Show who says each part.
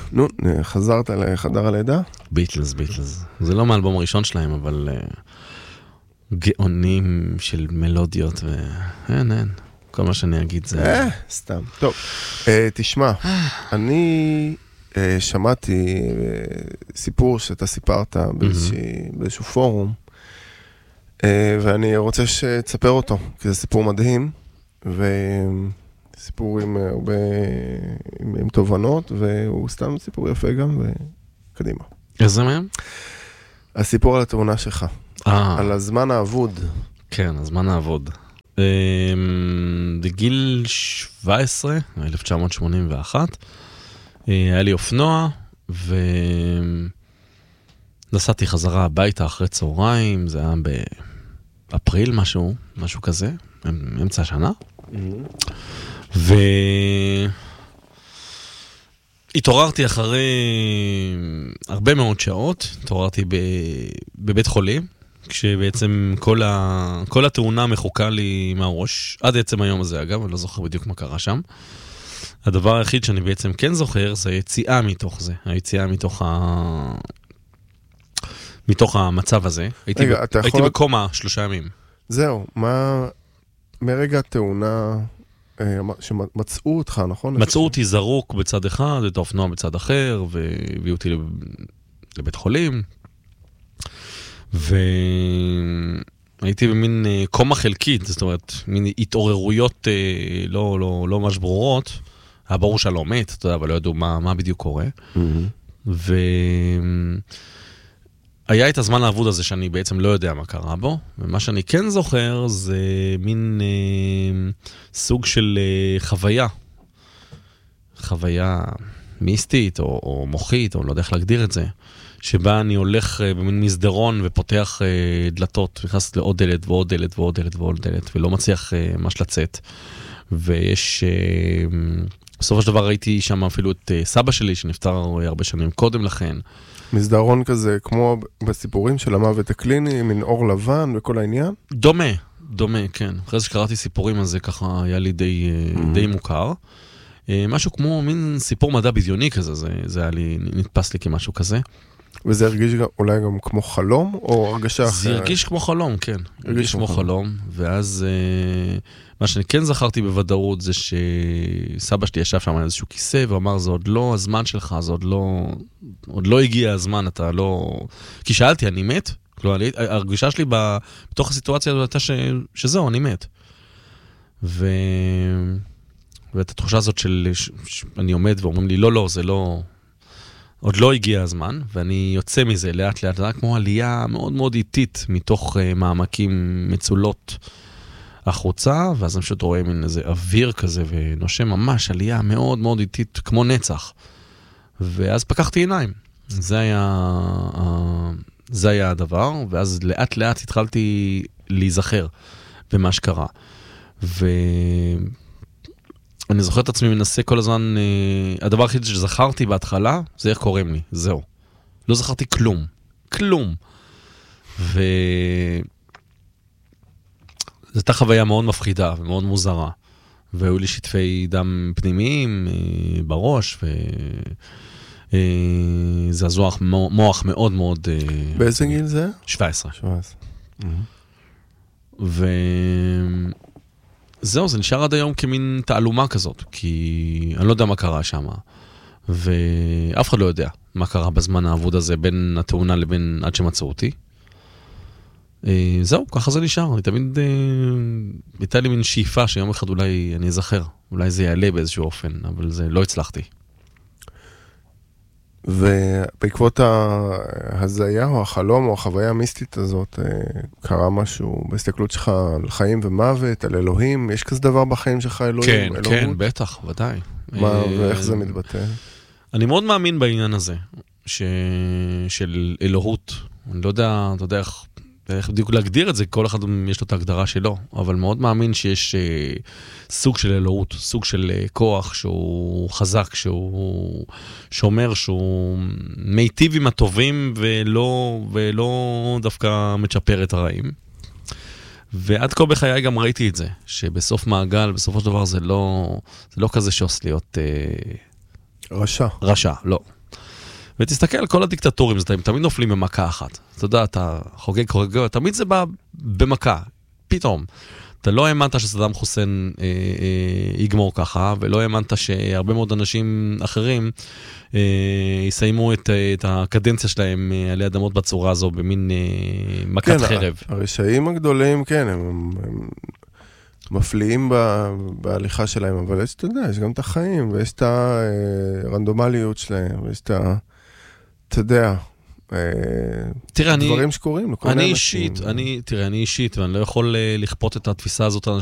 Speaker 1: נו, חזרת לחדר הלידה?
Speaker 2: ביטלס. זה לא מהאלבום הראשון שלהם, אבל גאונים של מלודיות, אין. כל מה שאני אגיד זה...
Speaker 1: סתם. טוב, תשמע, אני שמעתי סיפור שאתה סיפרת באיזשהו פורום, ואני רוצה שתספר אותו, כי זה סיפור מדהים, וסיפור עם הרבה, עם תובנות, והוא סתם סיפור יפה גם, וקדימה.
Speaker 2: איזה מהם?
Speaker 1: הסיפור על התאונה שלך, על הזמן האבוד. כן,
Speaker 2: הזמן האבוד. בגיל 17, 1981, היה לי אופנוע, ונסעתי חזרה הביתה אחרי צהריים, זה היה באפריל משהו כזה, אמצע השנה. התעוררתי אחרי הרבה מאוד שעות, התעוררתי בבית חולים, כשבעצם כל התאונה מחוקה לי מהראש, עד עצם היום הזה אגב, אני לא זוכר בדיוק מה קרה שם. הדבר היחיד שאני בעצם כן זוכר, זה היציאה מתוך זה, היציאה מתוך המצב הזה. הייתי בקומה 3 ימים.
Speaker 1: זהו, מרגע התאונה, שמצאו אותך, נכון?
Speaker 2: מצאו אותי זרוק בצד אחד, את האופנוע בצד אחר, והביאו אותי לבית חולים. והייתי במין קומה חלקית, זאת אומרת, מין התעוררויות לא ממש ברורות. היה ברור שאני לא מת, אתה יודע, אבל לא ידעו מה בדיוק קורה. והיה את הזמן האבוד הזה שאני בעצם לא יודע מה קרה בו, ומה שאני כן זוכר זה מין סוג של חוויה מיסטית או מוחית, או לא יודע איך להגדיר את זה. שבה אני הולך במין מסדרון ופותח דלתות, נכנס לעוד דלת ועוד דלת ועוד דלת ועוד דלת, ולא מצליח ממש לצאת. ויש, בסופו של דבר ראיתי שם אפילו את סבא שלי, שנפטר הרבה שנים קודם לכן.
Speaker 1: מסדרון כזה, כמו בסיפורים של המוות הקליני, מין אור לבן וכל העניין?
Speaker 2: דומה, כן. אחרי זה שקראתי סיפורים הזה, ככה היה לי די מוכר. משהו כמו מין סיפור מדע בדיוני כזה, זה היה לי, נתפס לי כמשהו כזה.
Speaker 1: וזה הרגיש אולי גם כמו חלום, או הרגשה אחרת?
Speaker 2: זה הרגיש כמו חלום, כן. הרגיש כמו חלום, ואז מה שאני כן זכרתי בוודאות זה שסבא שלי ישב שם על איזשהו כיסא, ואמר, זה עוד לא הזמן שלך, זה עוד לא הגיע הזמן, אתה לא... כי שאלתי, אני מת? כלומר, הרגישה שלי בתוך הסיטואציה הזאת הייתה שזהו, אני מת. ואת התחושה הזאת של... אני עומד ואומרים לי, לא, זה לא... עוד לא הגיע הזמן, ואני יוצא מזה לאט לאט, זה כמו עלייה מאוד מאוד איטית מתוך מעמקים מצולות החוצה, ואז אני פשוט רואה מין איזה אוויר כזה, ונושם ממש עלייה מאוד מאוד איטית, כמו נצח. ואז פקחתי עיניים. זה היה הדבר, ואז לאט לאט התחלתי להיזכר במה שקרה. אני זוכר את עצמי מנסה כל הזמן, הדבר הכי שזכרתי בהתחלה, זה איך קוראים לי, זהו. לא זכרתי כלום. זו הייתה חוויה מאוד מפחידה ומאוד מוזרה. והיו לי שטפי דם פנימיים בראש, זעזוע מוח מאוד מאוד...
Speaker 1: באיזה גיל זה?
Speaker 2: 17. זהו, זה נשאר עד היום כמין תעלומה כזאת, כי אני לא יודע מה קרה שם, ואף אחד לא יודע מה קרה בזמן האבוד הזה, בין התאונה לבין עד שמצאו אותי. זהו, ככה זה נשאר. אני תמיד, הייתה לי מין שאיפה שיום אחד אולי אני אזכר, אולי זה יעלה באיזשהו אופן, אבל זה לא הצלחתי.
Speaker 1: ובעקבות ההזיה או החלום או החוויה המיסטית הזאת, קרה משהו בהסתכלות שלך על חיים ומוות, על אלוהים? יש כזה דבר בחיים שלך, אלוהים?
Speaker 2: כן, בטח, ודאי.
Speaker 1: ואיך זה מתבטא?
Speaker 2: אני מאוד מאמין בעניין הזה, של אלוהות. אני לא יודע, אתה יודע איך בדיוק להגדיר את זה, כל אחד יש לו את ההגדרה שלו, אבל מאוד מאמין שיש סוג של אלוהות, סוג של כוח שהוא חזק, שהוא שומר, שהוא מיטיב עם הטובים ולא דווקא מצ'פר את הרעים. ועד כה בחיי גם ראיתי את זה, שבסוף מעגל, בסופו של דבר זה לא כזה שעושה להיות...
Speaker 1: רשע.
Speaker 2: רשע, לא. ותסתכל, כל הדיקטטורים, הם תמיד נופלים במכה אחת. אתה יודע, אתה חוגג, תמיד זה בא במכה, פתאום. אתה לא האמנת שסדאם חוסיין יגמור ככה, ולא האמנת שהרבה מאוד אנשים אחרים יסיימו את הקדנציה שלהם עלי אדמות בצורה הזו, במין מכת חרב.
Speaker 1: הרשעים הגדולים, כן, הם מפליאים בהליכה שלהם, אבל יש, אתה יודע, יש גם את החיים, ויש את הרנדומליות שלהם, ויש את אתה יודע, דברים שקורים לכל מיני אנשים.
Speaker 2: אני אישית, ואני לא יכול לכפות את התפיסה הזאת על